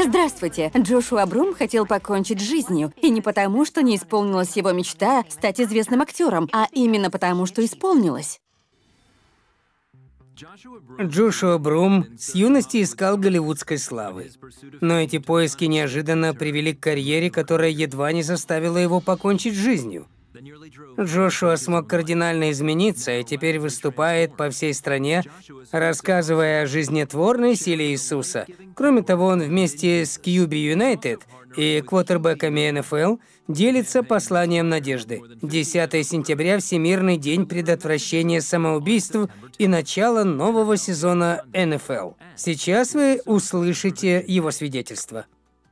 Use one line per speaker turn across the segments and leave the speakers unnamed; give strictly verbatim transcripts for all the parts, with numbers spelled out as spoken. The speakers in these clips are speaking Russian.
Здравствуйте. Джошуа Брум хотел покончить с жизнью. И не потому, что не исполнилась его мечта стать известным актером, а именно потому, что исполнилась.
Джошуа Брум с юности искал голливудской славы. Но эти поиски неожиданно привели к карьере, которая едва не заставила его покончить с жизнью. Джошуа смог кардинально измениться и теперь выступает по всей стране, рассказывая о жизнетворной силе Иисуса. Кроме того, он вместе с Q B United и квотербеками Н Ф Л делится посланием надежды. десятое сентября – Всемирный день предотвращения самоубийств и начало нового сезона Н Ф Л. Сейчас вы услышите его свидетельство.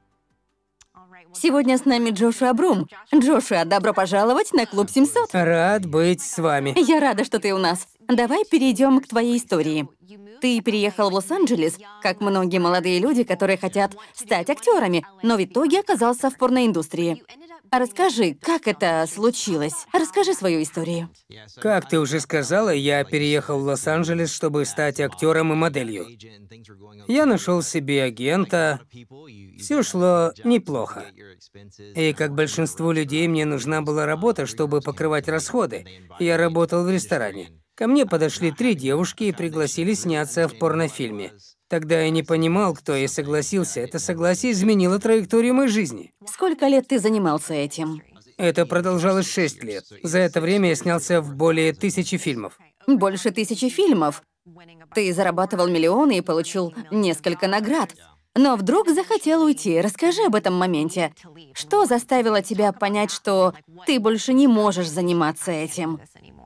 Сегодня с нами Джошуа Брум. Джошуа, добро пожаловать на Клуб семьсот.
Рад быть с вами.
Я рада, что ты у нас. Давай перейдем к твоей истории. Ты переехал в Лос-Анджелес, как многие молодые люди, которые хотят стать актерами, но в итоге оказался в порноиндустрии. Расскажи, как это случилось? Расскажи свою историю.
Как ты уже сказала, я переехал в Лос-Анджелес, чтобы стать актером и моделью. Я нашел себе агента, все шло неплохо. И как большинству людей, мне нужна была работа, чтобы покрывать расходы. Я работал в ресторане. Ко мне подошли три девушки и пригласили сняться в порнофильме. Тогда я не понимал, кто и согласился. Это согласие изменило траекторию моей жизни.
Сколько лет ты занимался этим?
Это продолжалось шесть лет. За это время я снялся в более тысячи фильмов.
Больше тысячи фильмов. Ты зарабатывал миллионы и получил несколько наград. Но вдруг захотел уйти. Расскажи об этом моменте. Что заставило тебя понять, что ты больше не можешь заниматься этим?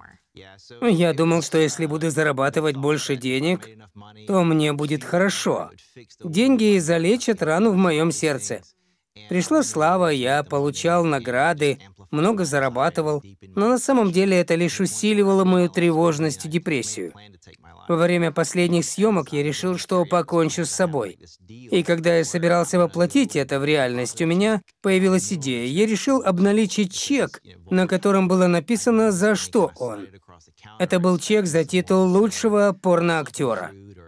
Я думал, что если буду зарабатывать больше денег, то мне будет хорошо. Деньги залечат рану в моем сердце. Пришла слава, я получал награды, много зарабатывал, но на самом деле это лишь усиливало мою тревожность и депрессию. Во время последних съемок я решил, что покончу с собой. И когда я собирался воплотить это в реальность, у меня появилась идея. Я решил обналичить чек, на котором было написано, за что он. Это был чек за титул лучшего порноактера.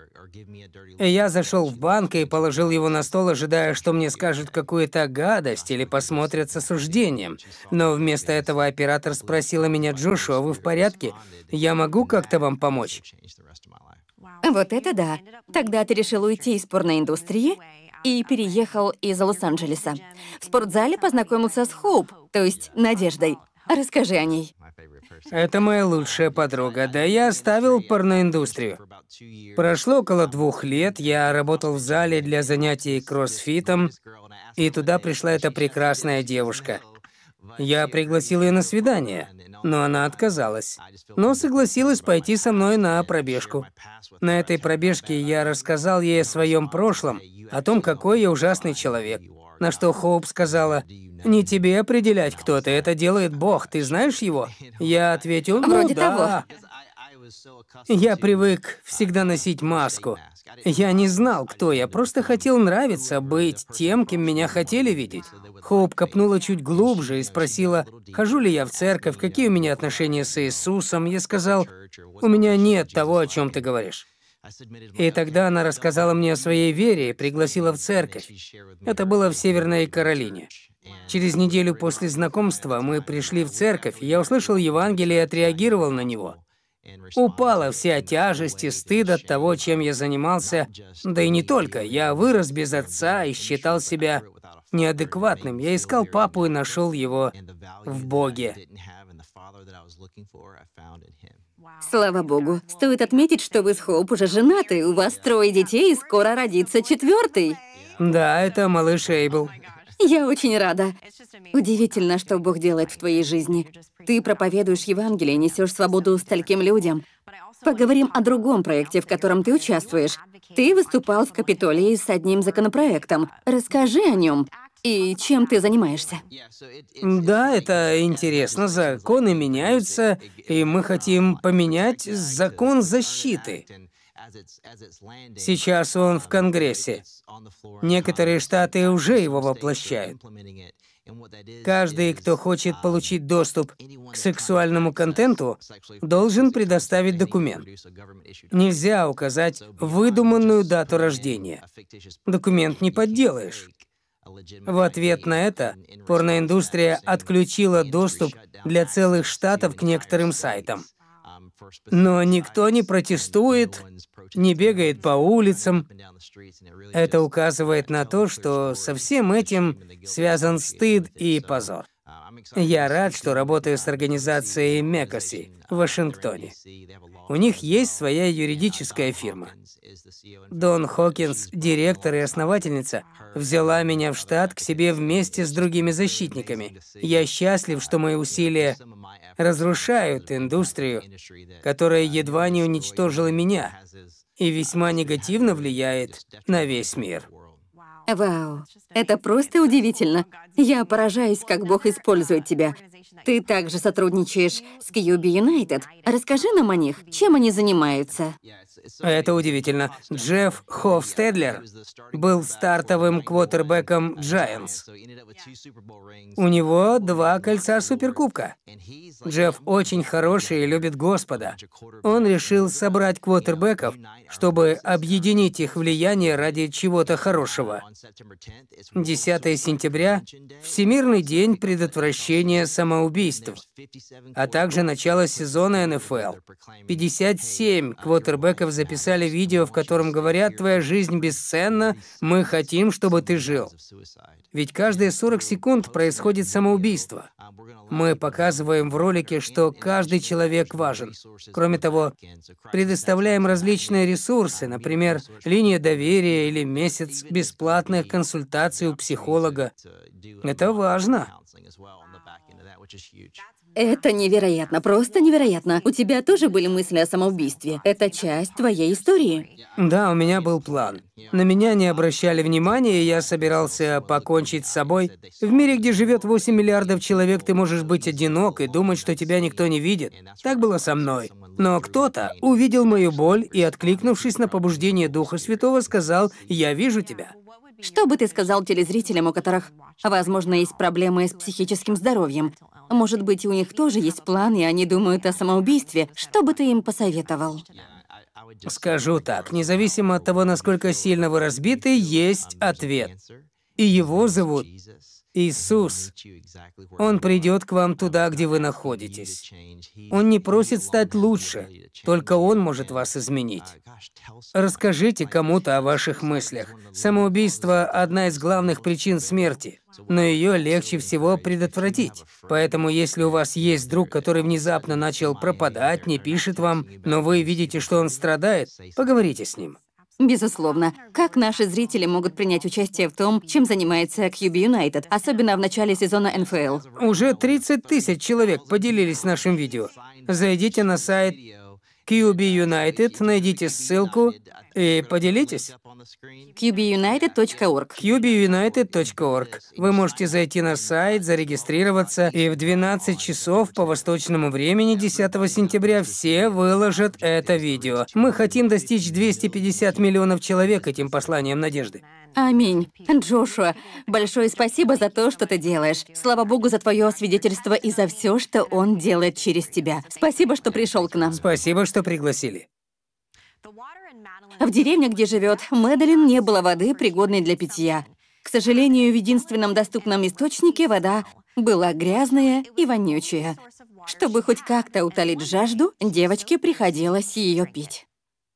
И я зашел в банк и положил его на стол, ожидая, что мне скажут какую-то гадость или посмотрят с осуждением. Но вместо этого оператор спросила меня: «Джошуа, вы в порядке? Я могу как-то вам помочь?»
Вот это да. Тогда ты решил уйти из порноиндустрии и переехал из Лос-Анджелеса. В спортзале познакомился с Хоуп, то есть Надеждой. Расскажи о ней.
Это моя лучшая подруга, да я оставил порноиндустрию. Прошло около двух лет, я работал в зале для занятий кроссфитом, и туда пришла эта прекрасная девушка. Я пригласил ее на свидание, но она отказалась. Но согласилась пойти со мной на пробежку. На этой пробежке я рассказал ей о своем прошлом, о том, какой я ужасный человек. На что Хоуп сказала: «Не тебе определять, кто ты, это делает Бог, ты знаешь его?» Я ответил: «Ну
Вроде
да». Я привык всегда носить маску. Я не знал, кто я, просто хотел нравиться, быть тем, кем меня хотели видеть. Хоуп копнула чуть глубже и спросила, хожу ли я в церковь, какие у меня отношения с Иисусом. Я сказал: «У меня нет того, о чем ты говоришь». И тогда она рассказала мне о своей вере и пригласила в церковь. Это было в Северной Каролине. Через неделю после знакомства мы пришли в церковь, и я услышал Евангелие и отреагировал на него. Упала вся тяжесть и стыд от того, чем я занимался. Да и не только. Я вырос без отца и считал себя неадекватным. Я искал папу и нашел его в Боге.
Слава богу. Стоит отметить, что вы с Хоуп уже женаты, у вас трое детей и скоро родится четвертый.
Да, это малыш Эйбл.
Я очень рада. Удивительно, что Бог делает в твоей жизни. Ты проповедуешь Евангелие, несешь свободу стольким людям. Поговорим о другом проекте, в котором ты участвуешь. Ты выступал в Капитолии с одним законопроектом. Расскажи о нем. И чем ты занимаешься?
Да, это интересно. Законы меняются, и мы хотим поменять закон защиты. Сейчас он в Конгрессе. Некоторые штаты уже его воплощают. Каждый, кто хочет получить доступ к сексуальному контенту, должен предоставить документ. Нельзя указать выдуманную дату рождения. Документ не подделаешь. В ответ на это порноиндустрия отключила доступ для целых штатов к некоторым сайтам. Но никто не протестует, не бегает по улицам. Это указывает на то, что со всем этим связан стыд и позор. Я рад, что работаю с организацией Мекоси в Вашингтоне. У них есть своя юридическая фирма. Дон Хокинс, директор и основательница, взяла меня в штат к себе вместе с другими защитниками. Я счастлив, что мои усилия разрушают индустрию, которая едва не уничтожила меня и весьма негативно влияет на весь мир.
Вау, это просто удивительно. Я поражаюсь, как Бог использует тебя. Ты также сотрудничаешь с Q B United. Расскажи нам о них. Чем они занимаются?
Это удивительно. Джефф Хофстедлер был стартовым квотербеком Giants. У него два кольца Суперкубка. Джефф очень хороший и любит Господа. Он решил собрать квотербеков, чтобы объединить их влияние ради чего-то хорошего. десятого сентября — Всемирный день предотвращения самоубийств, а также начало сезона Н Ф Л. пятьдесят семь квотербеков записали видео, в котором говорят: «Твоя жизнь бесценна, мы хотим, чтобы ты жил». Ведь каждые сорок секунд происходит самоубийство. Мы показываем в ролике, что каждый человек важен. Кроме того, предоставляем различные ресурсы, например, линия доверия или месяц бесплатных консультаций у психолога. Это важно.
Это невероятно, просто невероятно. У тебя тоже были мысли о самоубийстве? Это часть твоей истории.
Да, у меня был план. На меня не обращали внимания, и я собирался покончить с собой. В мире, где живет восемь миллиардов человек, ты можешь быть одинок и думать, что тебя никто не видит. Так было со мной. Но кто-то увидел мою боль и, откликнувшись на побуждение Духа Святого, сказал: «Я вижу тебя».
Что бы ты сказал телезрителям, у которых, возможно, есть проблемы с психическим здоровьем? Может быть, у них тоже есть план, и они думают о самоубийстве? Что бы ты им посоветовал?
Скажу так, независимо от того, насколько сильно вы разбиты, есть ответ. И его зовут Иисус. Он придет к вам туда, где вы находитесь. Он не просит стать лучше, только Он может вас изменить. Расскажите кому-то о ваших мыслях. Самоубийство — одна из главных причин смерти, но ее легче всего предотвратить. Поэтому, если у вас есть друг, который внезапно начал пропадать, не пишет вам, но вы видите, что он страдает, поговорите с ним.
Безусловно. Как наши зрители могут принять участие в том, чем занимается Q B United, особенно в начале сезона Н Ф Л?
Уже тридцать тысяч человек поделились нашим видео. Зайдите на сайт Q B United, найдите ссылку и поделитесь.
Q B United точка org.
Q B United точка org. Вы можете зайти на сайт, зарегистрироваться, и в двенадцать часов по восточному времени десятого сентября все выложат это видео. Мы хотим достичь двести пятьдесят миллионов человек этим посланием надежды.
Аминь. Джошуа, большое спасибо за то, что ты делаешь. Слава Богу за твое свидетельство и за все, что Он делает через тебя. Спасибо, что пришел к нам.
Спасибо, что пригласили.
В деревне, где живет Мэдалин, не было воды, пригодной для питья. К сожалению, в единственном доступном источнике вода была грязная и вонючая. Чтобы хоть как-то утолить жажду, девочке приходилось ее пить.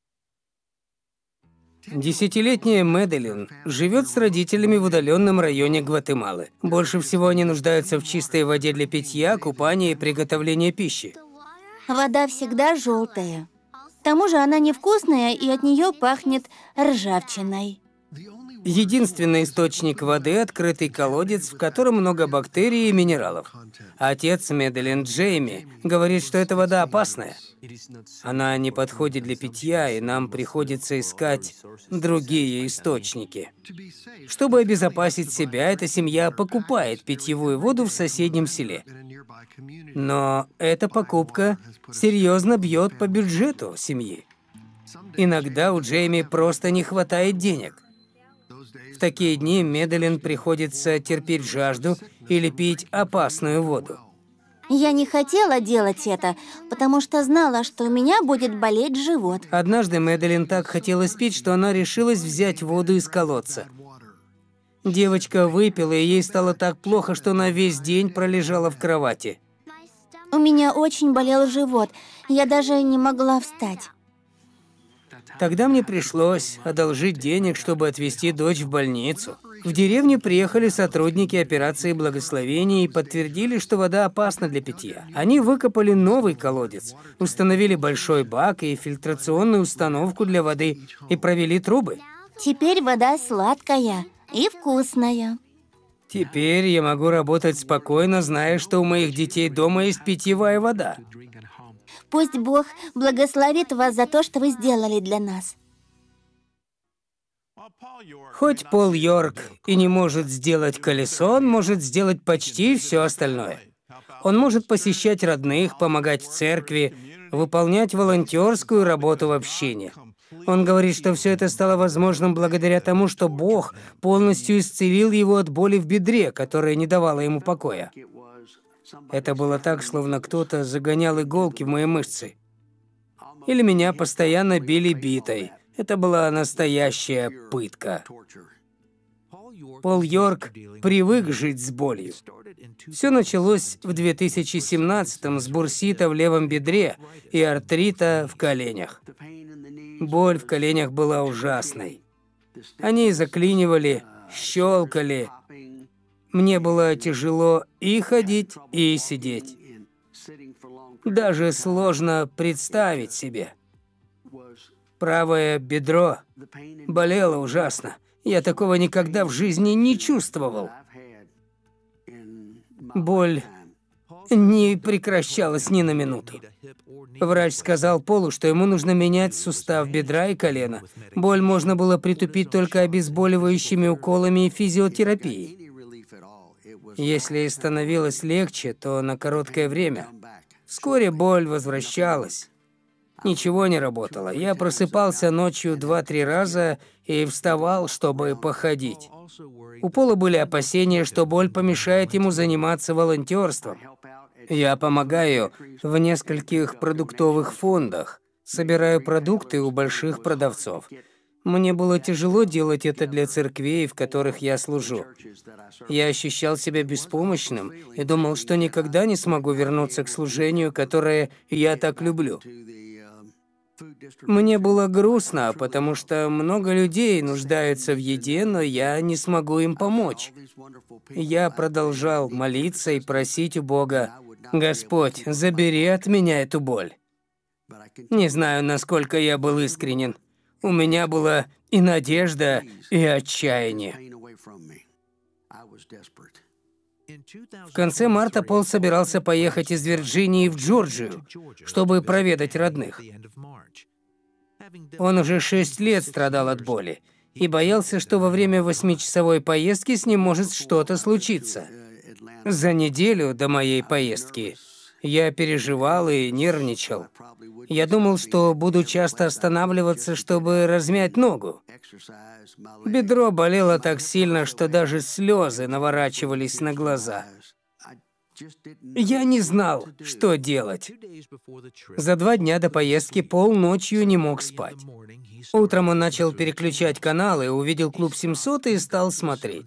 Десятилетняя Мэдалин живет с родителями в удаленном районе Гватемалы. Больше всего они нуждаются в чистой воде для питья, купания и приготовления пищи.
Вода всегда желтая. К тому же она невкусная, и от нее пахнет ржавчиной.
Единственный источник воды — открытый колодец, в котором много бактерий и минералов. Отец Мэдалин, Джейми, говорит, что эта вода опасная. Она не подходит для питья, и нам приходится искать другие источники. Чтобы обезопасить себя, эта семья покупает питьевую воду в соседнем селе. Но эта покупка серьезно бьет по бюджету семьи. Иногда у Джейми просто не хватает денег. В такие дни Мэдалин приходится терпеть жажду или пить опасную воду.
Я не хотела делать это, потому что знала, что у меня будет болеть живот.
Однажды Мэдалин так хотелось пить, что она решилась взять воду из колодца. Девочка выпила, и ей стало так плохо, что она весь день пролежала в кровати.
У меня очень болел живот, я даже не могла встать.
Тогда мне пришлось одолжить денег, чтобы отвезти дочь в больницу. В деревню приехали сотрудники операции благословения и подтвердили, что вода опасна для питья. Они выкопали новый колодец, установили большой бак и фильтрационную установку для воды и провели трубы.
Теперь вода сладкая и вкусная.
Теперь я могу работать спокойно, зная, что у моих детей дома есть питьевая вода.
Пусть Бог благословит вас за то, что вы сделали для нас.
Хоть Пол Йорк и не может сделать колесо, он может сделать почти все остальное. Он может посещать родных, помогать в церкви, выполнять волонтерскую работу в общине. Он говорит, что все это стало возможным благодаря тому, что Бог полностью исцелил его от боли в бедре, которая не давала ему покоя. Это было так, словно кто-то загонял иголки в мои мышцы. Или меня постоянно били битой. Это была настоящая пытка. Пол Йорк привык жить с болью. Все началось в две тысячи семнадцатом с бурсита в левом бедре и артрита в коленях. Боль в коленях была ужасной. Они заклинивали, щелкали. Мне было тяжело и ходить, и сидеть. Даже сложно представить себе. Правое бедро болело ужасно. Я такого никогда в жизни не чувствовал. Боль не прекращалась ни на минуту. Врач сказал Полу, что ему нужно менять сустав бедра и колена. Боль можно было притупить только обезболивающими уколами и физиотерапией. Если становилось легче, то на короткое время. Вскоре боль возвращалась. Ничего не работало. Я просыпался ночью два-три раза и вставал, чтобы походить. У Пола были опасения, что боль помешает ему заниматься волонтерством. Я помогаю в нескольких продуктовых фондах, собираю продукты у больших продавцов. Мне было тяжело делать это для церквей, в которых я служу. Я ощущал себя беспомощным и думал, что никогда не смогу вернуться к служению, которое я так люблю. Мне было грустно, потому что много людей нуждаются в еде, но я не смогу им помочь. Я продолжал молиться и просить у Бога: «Господь, забери от меня эту боль». Не знаю, насколько я был искренен. У меня была и надежда, и отчаяние. В конце марта Пол собирался поехать из Вирджинии в Джорджию, чтобы проведать родных. Он уже шесть лет страдал от боли и боялся, что во время восьмичасовой поездки с ним может что-то случиться. За неделю до моей поездки я переживал и нервничал. Я думал, что буду часто останавливаться, чтобы размять ногу. Бедро болело так сильно, что даже слезы наворачивались на глаза. Я не знал, что делать. За два дня до поездки Пол ночью не мог спать. Утром он начал переключать каналы, увидел клуб семьсот и стал смотреть.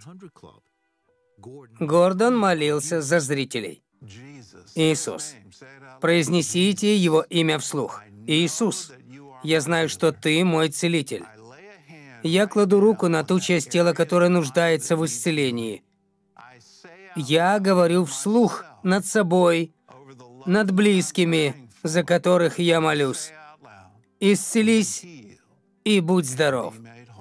Гордон молился за зрителей. Иисус. Произнесите его имя вслух. Иисус, я знаю, что ты мой целитель. Я кладу руку на ту часть тела, которая нуждается в исцелении. Я говорю вслух над собой, над близкими, за которых я молюсь. Исцелись и будь здоров.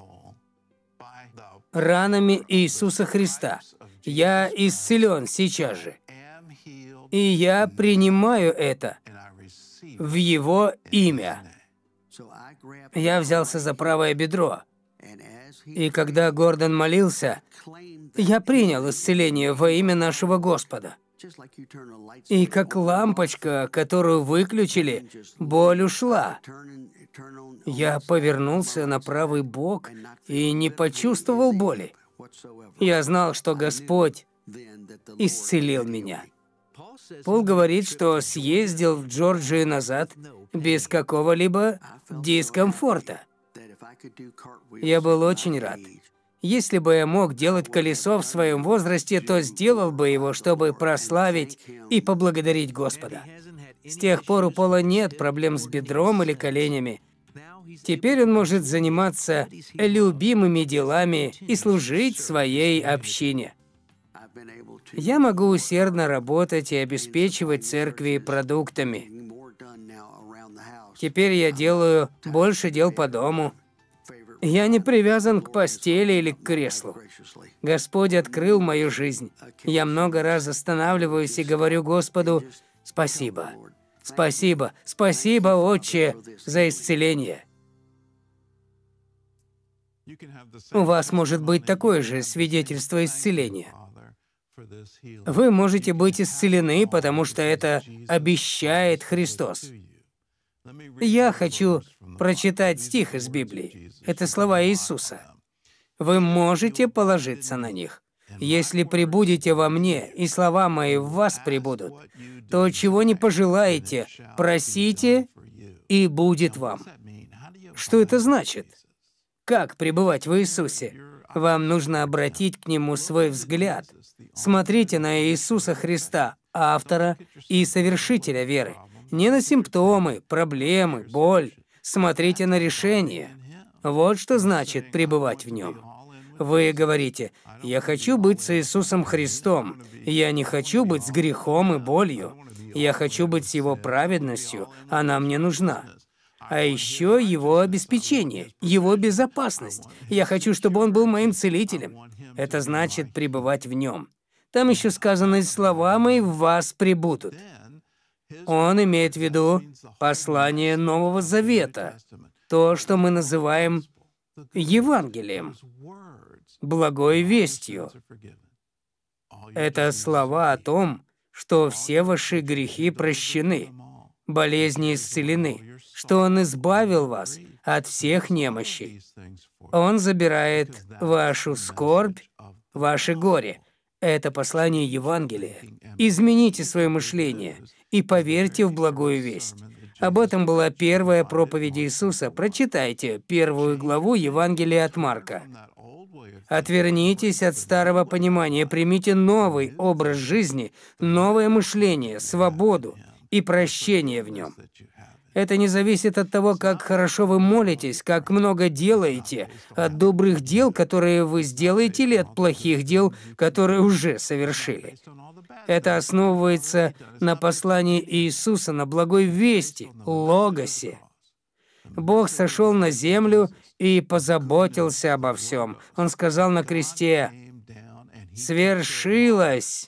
Ранами Иисуса Христа я исцелен сейчас же. И я принимаю это в Его имя. Я взялся за правое бедро. И когда Гордон молился, я принял исцеление во имя нашего Господа. И как лампочка, которую выключили, боль ушла. Я повернулся на правый бок и не почувствовал боли. Я знал, что Господь исцелил меня. Пол говорит, что съездил в Джорджию назад без какого-либо дискомфорта. Я был очень рад. Если бы я мог делать колесо в своем возрасте, то сделал бы его, чтобы прославить и поблагодарить Господа. С тех пор у Пола нет проблем с бедром или коленями. Теперь он может заниматься любимыми делами и служить своей общине. Я могу усердно работать и обеспечивать церкви продуктами. Теперь я делаю больше дел по дому. Я не привязан к постели или к креслу. Господь открыл мою жизнь. Я много раз останавливаюсь и говорю Господу: «Спасибо, спасибо, спасибо, Отче, за исцеление». У вас может быть такое же свидетельство исцеления. Вы можете быть исцелены, потому что это обещает Христос. Я хочу прочитать стих из Библии. Это слова Иисуса. Вы можете положиться на них. «Если пребудете во мне, и слова мои в вас пребудут, то чего не пожелаете, просите, и будет вам». Что это значит? Как пребывать в Иисусе? Вам нужно обратить к Нему свой взгляд. Смотрите на Иисуса Христа, автора и совершителя веры. Не на симптомы, проблемы, боль. Смотрите на решение. Вот что значит пребывать в Нем. Вы говорите: «Я хочу быть с Иисусом Христом. Я не хочу быть с грехом и болью. Я хочу быть с Его праведностью. Она мне нужна. А еще Его обеспечение, Его безопасность. Я хочу, чтобы Он был моим целителем». Это значит пребывать в Нем. Там еще сказано: «И слова мои в вас пребудут». Он имеет в виду послание Нового Завета, то, что мы называем Евангелием, благой вестью. Это слова о том, что все ваши грехи прощены, болезни исцелены, что Он избавил вас от всех немощей. Он забирает вашу скорбь, ваше горе. Это послание Евангелия. Измените свое мышление и поверьте в благую весть. Об этом была первая проповедь Иисуса. Прочитайте первую главу Евангелия от Марка. Отвернитесь от старого понимания, примите новый образ жизни, новое мышление, свободу и прощение в нем. Это не зависит от того, как хорошо вы молитесь, как много делаете, от добрых дел, которые вы сделаете, или от плохих дел, которые уже совершили. Это основывается на послании Иисуса, на благой вести, логосе. Бог сошел на землю и позаботился обо всем. Он сказал на кресте: «Свершилось!»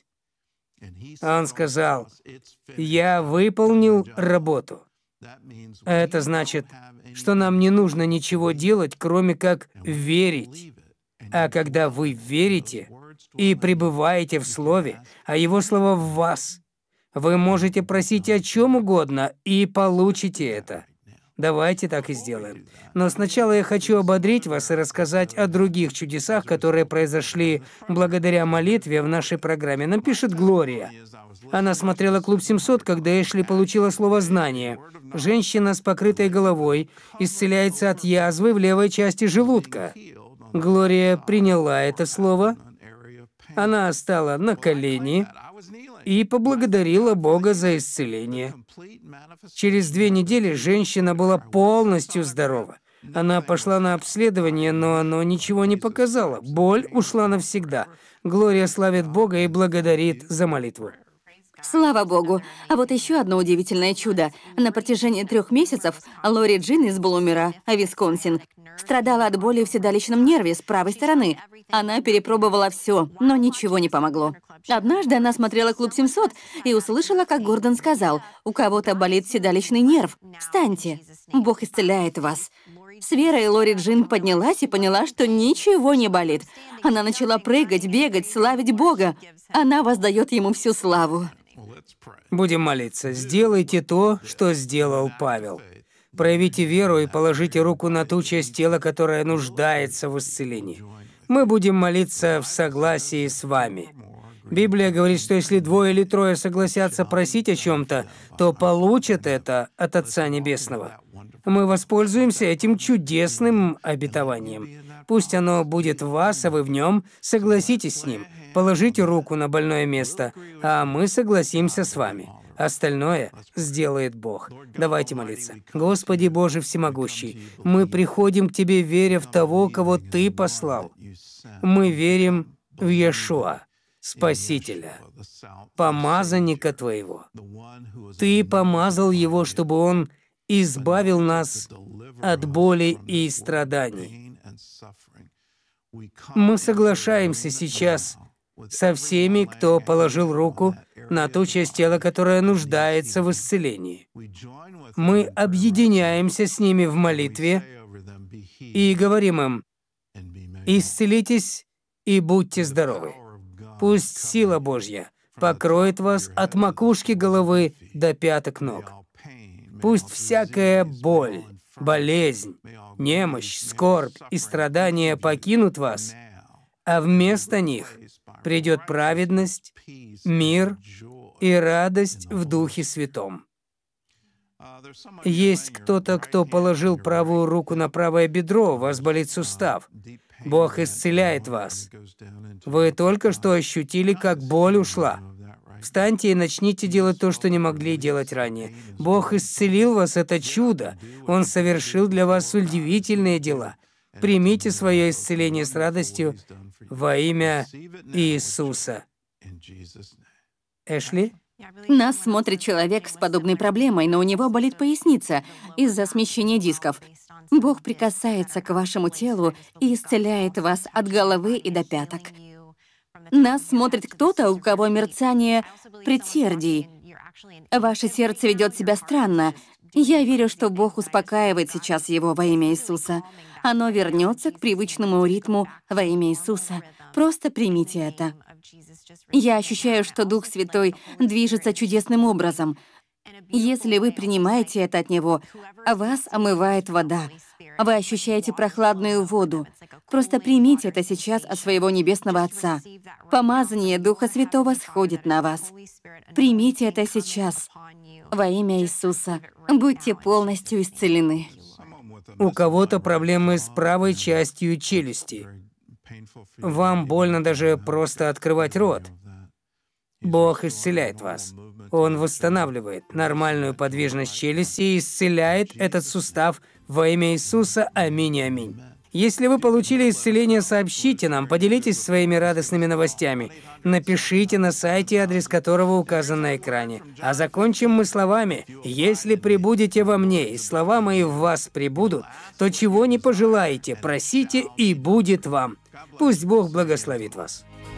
Он сказал: «Я выполнил работу». Это значит, что нам не нужно ничего делать, кроме как верить. А когда вы верите и пребываете в Слове, а Его Слово в вас, вы можете просить о чем угодно и получите это. Давайте так и сделаем. Но сначала я хочу ободрить вас и рассказать о других чудесах, которые произошли благодаря молитве в нашей программе. Нам пишет Глория. Она смотрела «Клуб семьсот», когда Эшли получила слово «знание». Женщина с покрытой головой исцеляется от язвы в левой части желудка. Глория приняла это слово. Она стала на колени и поблагодарила Бога за исцеление. Через две недели женщина была полностью здорова. Она пошла на обследование, но оно ничего не показало. Боль ушла навсегда. Глория славит Бога и благодарит за молитву.
Слава Богу. А вот еще одно удивительное чудо. На протяжении трех месяцев Лори Джин из Блумера, Висконсин, страдала от боли в седалищном нерве с правой стороны. Она перепробовала все, но ничего не помогло. Однажды она смотрела «Клуб семьсот» и услышала, как Гордон сказал: «У кого-то болит седалищный нерв. Встаньте. Бог исцеляет вас». С верой Лори Джин поднялась и поняла, что ничего не болит. Она начала прыгать, бегать, славить Бога. Она воздает Ему всю славу.
Будем молиться. Сделайте то, что сделал Павел. Проявите веру и положите руку на ту часть тела, которая нуждается в исцелении. Мы будем молиться в согласии с вами. Библия говорит, что если двое или трое согласятся просить о чем-то, то получат это от Отца Небесного. Мы воспользуемся этим чудесным обетованием. Пусть оно будет в вас, а вы в нем. Согласитесь с ним. Положите руку на больное место, а мы согласимся с вами. Остальное сделает Бог. Давайте молиться. Господи Боже Всемогущий, мы приходим к Тебе, веря в того, кого Ты послал. Мы верим в Иешуа, Спасителя, помазанника Твоего. Ты помазал Его, чтобы Он избавил нас от боли и страданий. Мы соглашаемся сейчас со всеми, кто положил руку на ту часть тела, которая нуждается в исцелении. Мы объединяемся с ними в молитве и говорим им: «Исцелитесь и будьте здоровы». Пусть сила Божья покроет вас от макушки головы до пяток ног. Пусть всякая боль, болезнь, немощь, скорбь и страдания покинут вас, а вместо них придет праведность, мир и радость в Духе Святом. Есть кто-то, кто положил правую руку на правое бедро, у вас болит сустав. Бог исцеляет вас. Вы только что ощутили, как боль ушла. Встаньте и начните делать то, что не могли делать ранее. Бог исцелил вас, это чудо. Он совершил для вас удивительные дела. Примите свое исцеление с радостью во имя Иисуса. Эшли?
Нас смотрит человек с подобной проблемой, но у него болит поясница из-за смещения дисков. Бог прикасается к вашему телу и исцеляет вас от головы и до пяток. Нас смотрит кто-то, у кого мерцание предсердий. Ваше сердце ведет себя странно. Я верю, что Бог успокаивает сейчас его во имя Иисуса. Оно вернется к привычному ритму во имя Иисуса. Просто примите это. Я ощущаю, что Дух Святой движется чудесным образом. Если вы принимаете это от Него, вас омывает вода. Вы ощущаете прохладную воду. Просто примите это сейчас от своего Небесного Отца. Помазание Духа Святого сходит на вас. Примите это сейчас во имя Иисуса. Будьте полностью исцелены.
У кого-то проблемы с правой частью челюсти. Вам больно даже просто открывать рот. Бог исцеляет вас. Он восстанавливает нормальную подвижность челюсти и исцеляет этот сустав во имя Иисуса. Аминь, аминь. Если вы получили исцеление, сообщите нам, поделитесь своими радостными новостями. Напишите на сайте, адрес которого указан на экране. А закончим мы словами: «Если пребудете во мне, и слова мои в вас пребудут, то чего не пожелаете, просите, и будет вам». Пусть Бог благословит вас.